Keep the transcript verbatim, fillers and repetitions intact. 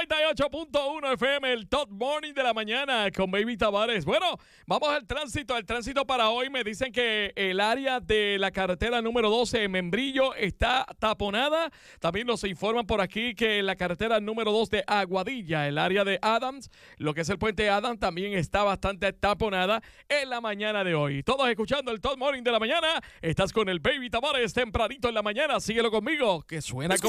noventa y ocho punto uno F M, el Top Morning de la mañana con Baby Tavares. Bueno, vamos al tránsito. El tránsito para hoy me dicen que el área de la carretera número doce en Membrillo está taponada. También nos informan por aquí que la carretera número dos de Aguadilla, el área de Adams, lo que es el puente Adams, también está bastante taponada en la mañana de hoy. Todos escuchando el Top Morning de la mañana. Estás con el Baby Tavares tempranito en la mañana. Síguelo conmigo, que suena como